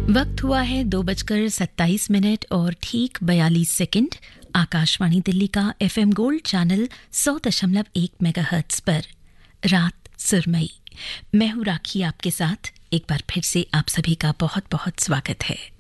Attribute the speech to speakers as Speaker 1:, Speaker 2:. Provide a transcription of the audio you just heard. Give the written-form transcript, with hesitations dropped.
Speaker 1: वक्त हुआ है 2:27 और ठीक 42 सेकंड। आकाशवाणी दिल्ली का FM गोल्ड चैनल 100.1 मेगाहर्ट्ज पर रात सुरमई। मैं हूं राखी, आपके साथ एक बार फिर से आप सभी का बहुत बहुत स्वागत है।